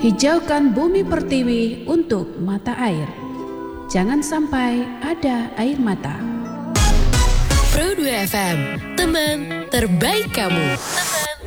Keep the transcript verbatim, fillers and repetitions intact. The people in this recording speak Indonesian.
Hijaukan bumi pertiwi untuk mata air. Jangan sampai ada air mata. Pro dua F M, teman terbaik kamu. Teman